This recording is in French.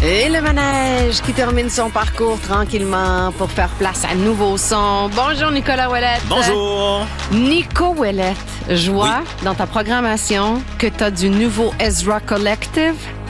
Et le manège qui termine son parcours tranquillement pour faire place à nouveau son. Bonjour Nicolas Ouellette. Bonjour. Nico Ouellette, je vois dans ta programmation que tu as du nouveau Ezra Collective.